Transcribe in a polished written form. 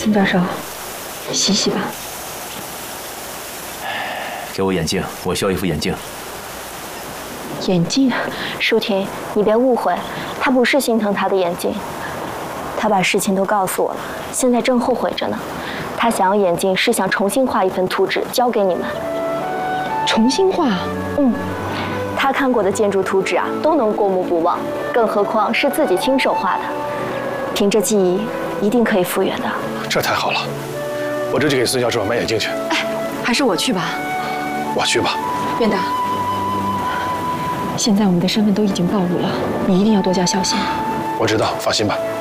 孙教授，洗洗吧。 给我眼镜，我需要一副眼镜。 眼镜？ 舒婷，你别误会，他不是心疼他的眼镜，他把事情都告诉我了，现在正后悔着呢。他想要眼镜是想重新画一份图纸交给你们。 重新画？ 他看过的建筑图纸啊，都能过目不忘，更何况是自己亲手画的。凭着记忆，一定可以复原的。 这太好了，我这就给孙教授买眼镜去。 哎，还是我去吧。 我去吧。 苑达，现在我们的身份都已经暴露了，你一定要多加小心。 我知道，放心吧。